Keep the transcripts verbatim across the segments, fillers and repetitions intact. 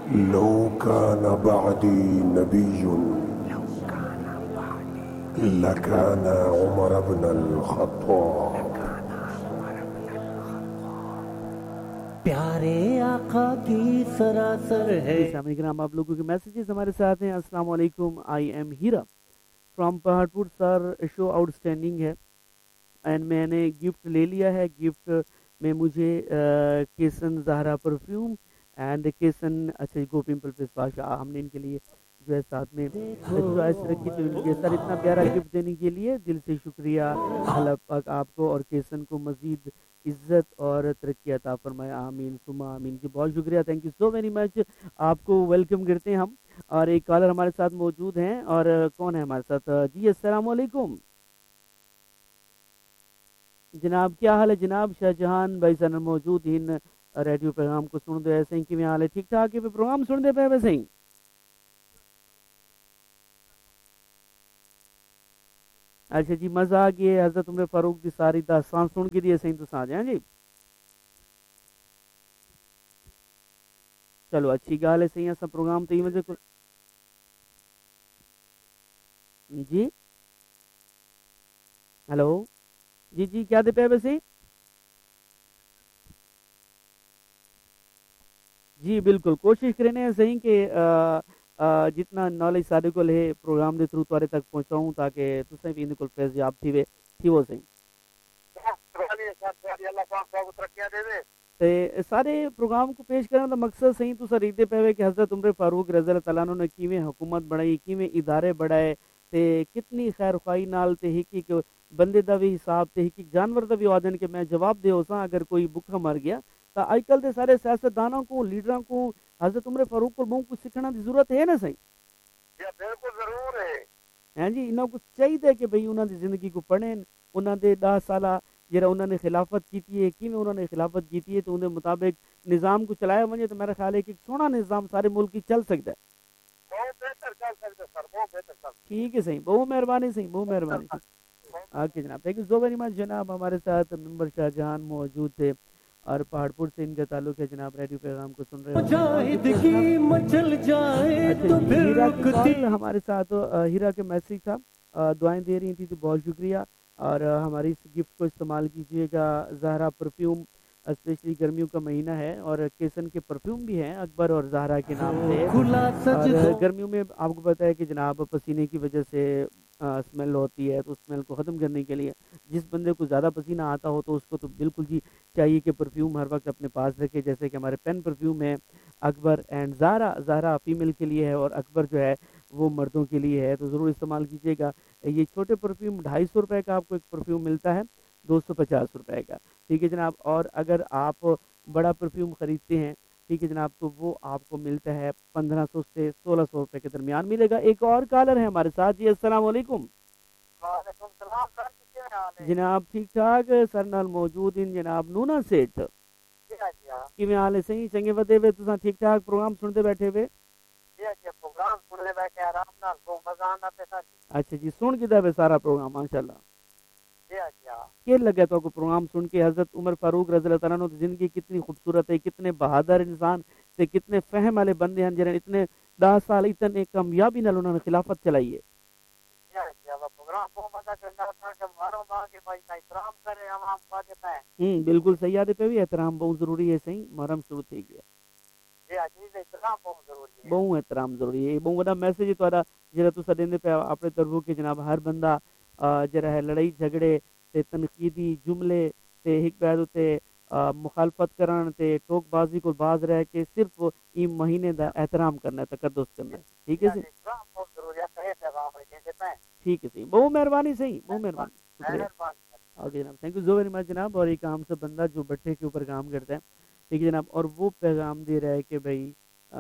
لو كان بعدي نبي لكان عمر بن الخطاب. پیارے آقا کی سراسر ہے. سامعین کرام آپ لوگوں کے میسیجز ہمارے ساتھ ہیں. السلام علیکم. آئی ایم ہیرا from پہاڑپور. Sir show out standing ہے اینڈ میں نے گفٹ لے لیا ہے. گفٹ میں مجھے کیسن زہرا پرفیوم اینڈ کیسن اچھا گو پمپل فیس واش ہم نے ان کے لیے جو ہے ساتھ میں چوائس رکھی تھی. سر اتنا پیارا گفٹ دینے کے لیے دل سے شکریہ. اللہ پاک آپ کو اور کیسن کو مزید عزت اور ترقی عطا فرمائے. آمین ثم آمین. جی بہت شکریہ. Thank you so very much. آپ کو ویلکم کرتے ہیں ہم. اور ایک کالر ہمارے ساتھ موجود ہیں. اور کون ہے ہمارے ساتھ؟ جی السلام علیکم جناب. کیا حال ہے جناب؟ شاہ جہان بھائی سن موجود ان ریڈیو پیغام کو سن دے ایسے ہی کہ حال ہے ٹھیک ٹھاک ہے پروگرام سن دے پہ ویسے ہی. اچھا جی مزہ آ گیا. حضرت عمر فاروق دی ساری داستان سن کے دی ایسے ہی تو سا جائیں جی. چلو اچھی گال ہے. صحیح ہے سب پروگرام تو وجہ کو جی ہلو جی جی کیا دے پہ ویسے جی بالکل کوشش کرنے ہیں صحیح کہ آ, آ, جتنا نالج سارے کو ہے پروگرام دے تھرو تارے تک پہنچاؤں تاکہ تسیں بھی ان کو فیضیاب تھی وے تھی وہ صحیح تے سارے پروگرام کو پیش کرنے کا مقصد صحیح تو سر ایدے پہ کہ حضرت عمر فاروق رضی اللہ تعالیٰ عنہ نے کیویں حکومت بڑھائی کیویں ادارے بڑھائے تے کتنی خیر خواہی نال تے ایک ایک بندے دا بھی حساب تے ایک ایک جانور دا بھی وعدن کہ میں جواب دے ہوساں اگر کوئی بکھا مر گیا تو آج کل دے سارے سیاستدانوں کو لیڈراں کو حضرت عمر فاروق کو بہت کچھ سکھنا دی ضرورت ہے نا صحیح بالکل ضرور ہے. ہاں جی انہوں کو چاہیے کہ بھئی انہوں دی زندگی کو پڑھیں. انہوں دے دس سالہ جرا انہوں نے خلافت کیتی ہے کیویں انہوں نے خلافت کیتی ہے تو ان دے مطابق نظام کو چلایا ونجے تو میرا خیال ہے کہ سونا نظام سارے ملک کی چل سکتا ہے. بہت بہتر چل سکتا ہے سر بہت بہتر چل. ٹھیک ہے صحیح بہت مہربانی صحیح بہت مہربانی صحیح. اوکے جناب thank you so very much. جناب ہمارے ساتھ ممبر شاہ جہان موجود تھے اور پہاڑپور سے ان کا تعلق ہے. جناب ریڈیو پیغام کو سن رہے ہیں. ہمارے ساتھ ہیرا کے میسیج تھا دعائیں دے رہی تھی تو بہت شکریہ. اور ہماری اس گفٹ کو استعمال کیجیے گا. زہرا پرفیوم اسپیشلی گرمیوں کا مہینہ ہے اور کیسن کے پرفیوم بھی ہیں اکبر اور زہرا کے نام سے. اور گرمیوں میں آپ کو پتہ ہے کہ جناب پسینے کی وجہ سے اسمیل ہوتی ہے تو اسمیل کو ختم کرنے کے لیے جس بندے کو زیادہ پسینہ آتا ہو تو اس کو تو بالکل جی چاہیے کہ پرفیوم ہر وقت اپنے پاس رکھے. جیسے کہ ہمارے پین پرفیوم ہے اکبر اینڈ زہرا. زہرا فیمیل کے لیے ہے اور اکبر جو ہے وہ مردوں کے لیے ہے تو ضرور استعمال کیجیے گا. یہ چھوٹے پرفیوم ڈھائی سو روپے کا آپ کو ایک پرفیوم ملتا ہے دو سو پچاس روپے کا. ٹھیک ہے جناب. اور اگر آپ بڑا پرفیوم خریدتے ہیں ٹھیک ہے جناب تو وہ آپ کو ملتا ہے پندرہ سو سے سولہ سو روپے کے درمیان ملے گا. ایک اور کالر ہے ہمارے ساتھ. جی السلام علیکم. وعلیکم السلام سر کیا حال ہے جناب ٹھیک ٹھاک. سر نال موجود ان جناب نونا سیٹھ کی حال ہے صحیح چنگے ودے وے تساں ٹھیک ٹھاک پروگرام سنتے بیٹھے ہوئے. پروگرام سننے بیٹھے آرام نال کو مزہ آنا تے سر. اچھا جی سن کے دے سارا پروگرام ماشاءاللہ. کیا لگا تو کو پروگرام سن کے حضرت عمر فاروق رضی اللہ تعالیٰ عنہ کی زندگی کتنی خوبصورت ہے کتنے بہادر انسان تے کتنے فہم والے بندے ہیں جنہوں اتنے دس سال اتنے کامیابی نال انہوں نے خلافت چلائی ہے. ہوں بالکل صحیح آدھے پہ بھی احترام بہت ضروری ہے. صحیح محرم شروع تھی گیا بہت احترام ضروری ہے. بہت بڑا میسج ہے تھوڑا جہاں تصا دیں پہ اپنے طرفوں کہ جناب ہر بندہ جڑا ہے لڑائی جھگڑے تے تنقیدی جملے تے ایک بعد تے مخالفت کرن تے ٹوک بازی کو باز رہ کے صرف ای مہینے دا احترام کرنا ہے تقدس کرنا ہے. ٹھیک ہے سی ٹھیک ہے صحیح بہت مہربانی. صحیح بہت مہربانی شکریہ. اوکے جناب thank you so very much جناب. اور ایک عام سا بندہ جو بٹھے کے اوپر کام کرتا ہے ٹھیک ہے جناب اور وہ پیغام دے رہا ہے کہ بھائی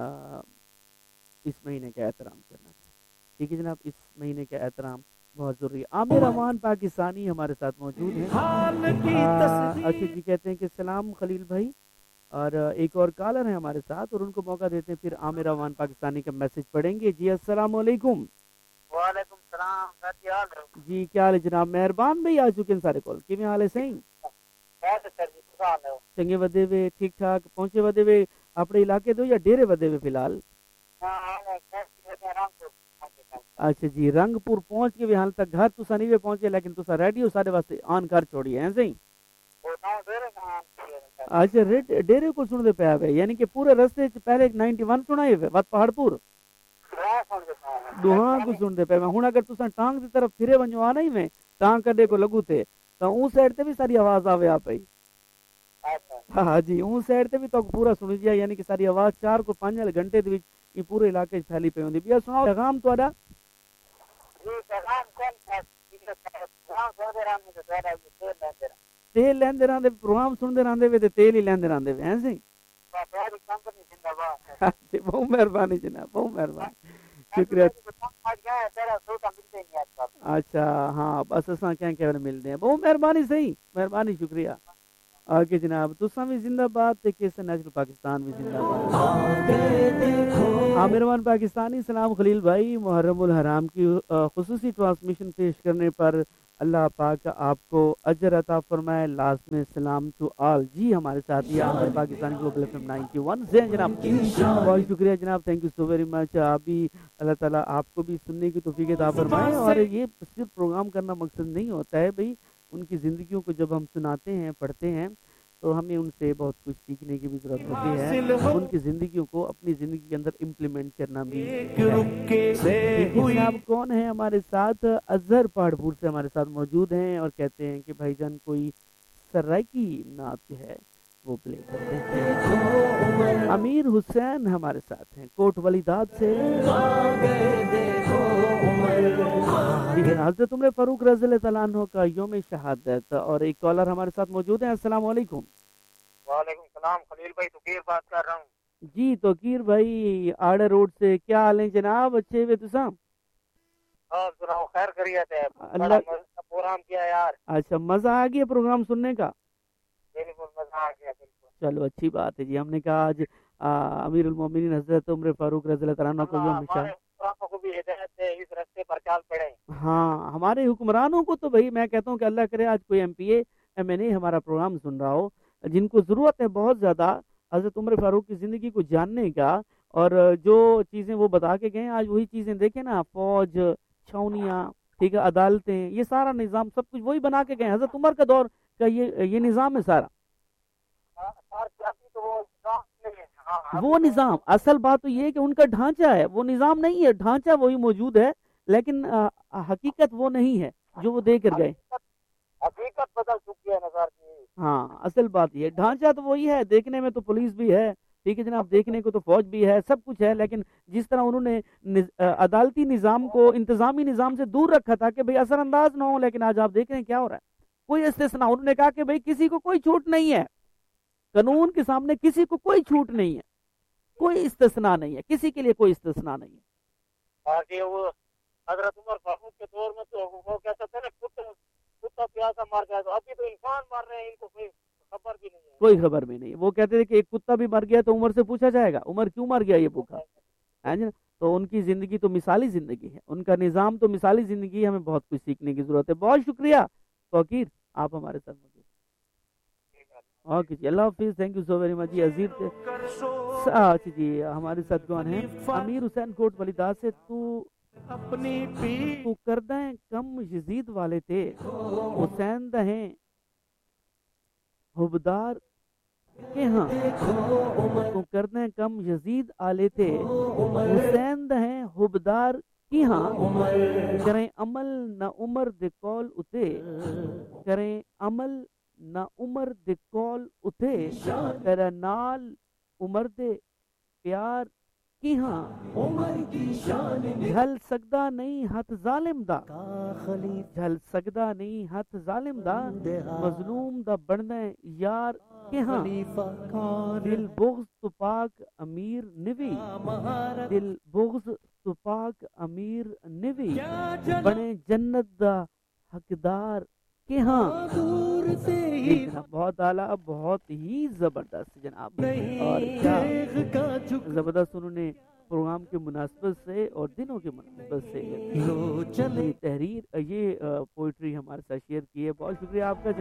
اس مہینے کا احترام کرنا ٹھیک ہے جناب. اس مہینے کا احترام بہت ضروری ہے. عامر امان پاکستانی ہمارے ساتھ موجود ہیں. اچھا جی کہتے ہیں کہ سلام خلیل بھائی. اور ایک اور کالر ہیں ہمارے ساتھ اور ان کو موقع دیتے ہیں پھر عامر امان پاکستانی کا میسج پڑھیں گے. جی السلام علیکم. وعلیکم السلام سر کیا حال ہے جی کیا حال ہے جناب. مہربان بھائی آ چکے ہیں سارے کال کی حال ہے صحیح साल है चंगे वधे वे ठीक ठाक पहुंचे वधे वे अपने इलाके तो या डेरे वधे वे फिलहाल हां हां रामपुर अच्छा जी रंगपुर पहुंच के भी हाल तक घर तुसा नहीं वे पहुंचे लेकिन तुसा रेडियो सारे वास्ते ऑन कर छोड़ी है सही वो ना डेरे का अच्छा रेड डेरे को सुनते पे आवे यानी कि पूरे रास्ते च पहले इक्यानवे सुनाए वे वत पहाड़पुर दुहा को सुनते पे हुन अगर तुसा टांग दी तरफ फिरे वणो आ नहीं में टांग कदे को लगू थे तो उस साइड ते भी सारी आवाज आवे आ पई हाँ जी उस साइड ते भी तो पूरा सुन जिया यानी कि सारी आवाज चार को पांच घंटे दे विच ये पूरे इलाके फैली पे होंदी बिया सुनाओ पैगाम तोड़ा जी पैगाम कौन है प्रोग्राम सुनते रहने तो तेरा ये तेल लेंदे तेल लेंदे रहंदे प्रोग्राम सुनदे रहंदे वे ते तेल ही लेंदे रहंदे वे हैं सही तेरी कंपनी जिंदाबाद जी बहुत मेहरबानी जनाब बहुत मेहरबानी शुक्रिया तेरा सूट मिलते नहीं आजकल अच्छा हाँ बस असां क्या क्या मिलते हैं बहुत मेहरबानी सही मेहरबानी शुक्रिया आगे जनाब तुसा भी जिंदाबाद ते केसर नेशनल पाकिस्तान भी जिंदाबाद आमिरवान पाकिस्तानी सलाम खलील भाई मुहर्रमुल हराम की खुसूसी ट्रांसमिशन पेश करने पर अल्लाह पाक आपको अजर अता फरमाए लाज़िम सलाम टू ऑल जी हमारे साथ ही आमिर पाकिस्तानी ग्लोबल एफएम इक्यानवे से जनाब बहुत शुक्रिया जनाब thank you so very much आप भी अल्लाह ताला आपको भी सुनने की तौफीक अता फरमाए और ये सिर्फ प्रोग्राम करना मकसद नहीं होता है भाई उनकी ज़िंदगियों को जब हम सुनाते हैं पढ़ते हैं तो हमें उनसे बहुत कुछ सीखने की भी जरूरत होती है उनकी ज़िंदगियों को अपनी ज़िंदगी के अंदर इम्प्लीमेंट करना भी जनाब कौन है हमारे साथ अजहर पहाड़पुर से हमारे साथ मौजूद हैं और कहते हैं कि भाईजान कोई सराइकी नात है वो प्ले करते हैं अमीर हुसैन हमारे साथ हैं कोट वलीदाद से हज़रत उमर फारूक रज़ी अल्लाह अन्हु का यौम शहादत और एक कॉलर हमारे साथ मौजूद है अस्सलाम वालेकुम वालेकुम सलाम खलील भाई तुकीर बात कर रहा हूँ जी तोकीर भाई आड़े रोड से क्या हाल है जनाब अच्छे वे तुसा हां सुनाओ खैर करिए थे अल्लाह प्रोग्राम किया यार अच्छा मजा आ गया प्रोग्राम सुनने का बिल्कुल मजा आ गया बिल्कुल चलो अच्छी बात है जी हमने कहा आज अमीरुल मोमिनीन हज़रत उमर फारूक रज़ी अल्लाह अन्हु को यौम शहादत को भी हिदायत दे इस रास्ते पर चाल पड़े हाँ हमारे हुक्मरानों को तो भाई मैं कहता हूँ कि अल्लाह करे आज कोई एमपीए एमएनए हमारा प्रोग्राम सुन रहा हो जिनको ज़रूरत है बहुत ज़्यादा हज़रत उमर फारूक की ज़िंदगी को जानने का और जो चीज़ें वो बता के गए आज वही चीज़ें देखें ना फौज छावनियाँ ठीक है अदालतें ये सारा निज़ाम सब कुछ वही बना के गए हज़रत उमर का दौर का ये ये निज़ाम है सारा वो निज़ाम असल बात तो ये है कि उनका ढांचा है वो निज़ाम नहीं है ढांचा वही मौजूद है लेकिन आ, हकीकत वो नहीं है जो वो दे कर गए हकीकत बदल चुकी है नज़र की हाँ असल बात ये ढांचा तो वही है देखने में तो पुलिस भी है ठीक है जनाब देखने को तो फौज भी है सब कुछ है लेकिन जिस तरह उन्होंने निज, अदालती निज़ाम को इंतजामी निज़ाम से दूर रखा था कि भाई असरअंदाज ना हो लेकिन आज आप देख रहे हैं क्या हो रहा है कोई इस्तेस्ना उन्होंने कहा कि भाई किसी को कोई छूट नहीं है कानून के सामने किसी को कोई छूट नहीं है कोई इस्तेस्ना नहीं है किसी के लिए कोई इस्तेस्ना नहीं है बाकी वो हजरत उमर फारूक के दौर में तो वो कहते थे ना कुत्ता कुत्ता प्यासा मार गया तो अभी तो इंसान मार रहे हैं इनको कोई खबर भी नहीं है कोई खबर भी नहीं वो कहते थे कि एक कुत्ता भी मर गया तो उमर से पूछा जाएगा उमर क्यों मर गया ये भूखा है ना तो उनकी जिंदगी तो मिसाली जिंदगी है उनका निज़ाम तो मिसाली जिंदगी हमें बहुत कुछ सीखने की जरूरत है बहुत शुक्रिया तौकीर आप हमारे साथ मौजूद okay ji Allah Hafiz thank you so very much जी अजीज अच्छा जी हमारे साथ कौन है अमीर हुसैन कोट वलीदाद से तू अपनी तू करदा है कम यजीद वाले थे हुसैन दा है हुबदार के हाँ तू करदा है कम यजीद आले थे हुसैन दा है हुबदार की हाँ करें अमल न उमर दे कौल उते करें अमल ना उमर दे कौल उथे तेरा नाल उमर दे प्यार की हाँ झल सकदा नहीं हथ जालिम दा झल सकदा नहीं हथ जालिम दा मजलूम दा बनना यार के हाँ दिल बुग़्ज़ तुपाक अमीर निवी दिल बुग़्ज़ तुपाक अमीर निवी बने जन्नत दा हकदार कि हाँ जनाब बहुत आला बहुत ही जबरदस्त जनाब और क्या जबरदस्त उन्होंने प्रोग्राम के मुनासबत से और दिनों के मुनासबत से ये तहरीर ये पोइट्री हमारे साथ शेयर की है बहुत शुक्रिया आपका।